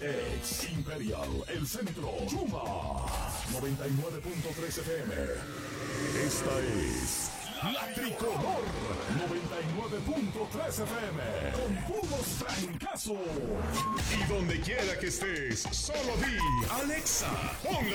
Ex Imperial, El Centro, Chuma, 99.3 FM. Esta es La Tricolor, 99.3 FM, con puros trancazos. Y donde quiera que estés, solo di, Alexa, pon